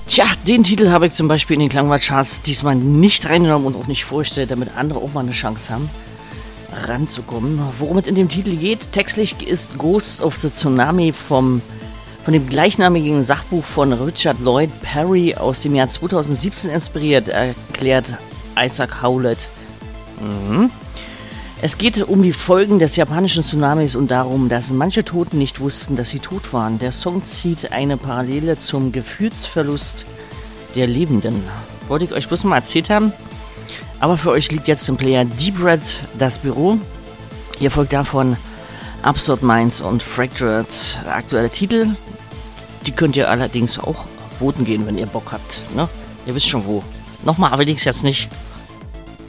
Tja, den Titel habe ich zum Beispiel in den Klangwald-Charts diesmal nicht reingenommen und auch nicht vorgestellt, damit andere auch mal eine Chance haben, ranzukommen. Worum es in dem Titel geht, textlich ist Ghost of the Tsunami von dem gleichnamigen Sachbuch von Richard Lloyd Parry aus dem Jahr 2017 inspiriert, erklärt Isaac Howlett. Es geht um die Folgen des japanischen Tsunamis und darum, dass manche Toten nicht wussten, dass sie tot waren. Der Song zieht eine Parallele zum Gefühlsverlust der Lebenden. Wollte ich euch bloß mal erzählt haben. Aber für euch liegt jetzt im Player Deep Red das Büro. Ihr folgt davon Absurd Minds und Fractured. Aktuelle Titel, die könnt ihr allerdings auch voten gehen, wenn ihr Bock habt. Ne? Ihr wisst schon wo. Nochmal allerdings jetzt nicht.